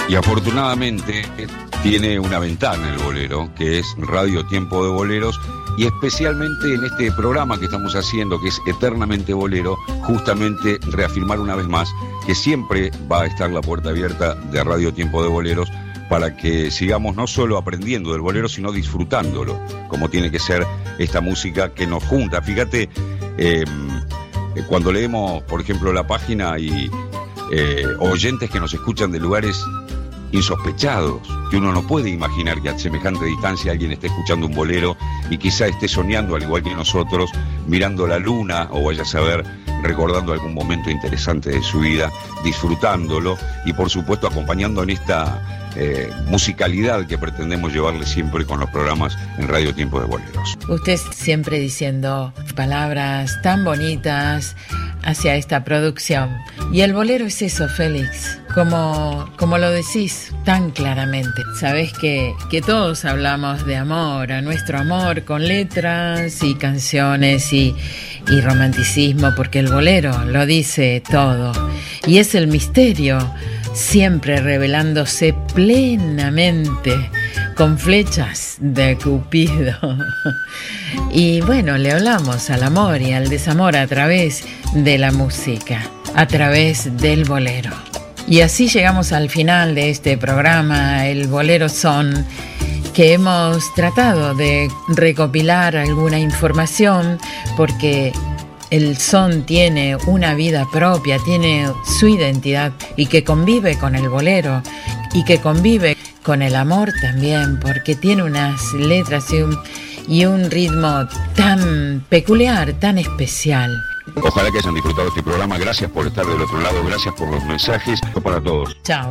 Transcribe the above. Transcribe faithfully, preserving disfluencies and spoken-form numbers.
Y afortunadamente tiene una ventana el bolero, que es Radio Tiempo de Boleros, y especialmente en este programa que estamos haciendo, que es Eternamente Bolero, justamente reafirmar una vez más que siempre va a estar la puerta abierta de Radio Tiempo de Boleros para que sigamos no solo aprendiendo del bolero, sino disfrutándolo, como tiene que ser esta música que nos junta. Fíjate, eh, cuando leemos, por ejemplo, la página y eh, oyentes que nos escuchan de lugares insospechados, que uno no puede imaginar que a semejante distancia alguien esté escuchando un bolero y quizá esté soñando al igual que nosotros, mirando la luna o vaya a saber, recordando algún momento interesante de su vida, disfrutándolo y por supuesto acompañando en esta eh, musicalidad que pretendemos llevarle siempre con los programas en Radio Tiempo de Boleros. Usted siempre diciendo palabras tan bonitas hacia esta producción. Y el bolero es eso, Félix, como, como lo decís tan claramente. Sabés que, que todos hablamos de amor, a nuestro amor con letras y canciones y, y romanticismo, porque el bolero lo dice todo. Y es el misterio, siempre revelándose plenamente con flechas de Cupido. Y bueno, le hablamos al amor y al desamor a través de la música, a través del bolero. Y así llegamos al final de este programa, el Bolero Son, que hemos tratado de recopilar alguna información porque el son tiene una vida propia, tiene su identidad y que convive con el bolero y que convive con el amor también, porque tiene unas letras y un, y un ritmo tan peculiar, tan especial. Ojalá que hayan disfrutado este programa. Gracias por estar del otro lado, gracias por los mensajes. Para todos. Chao.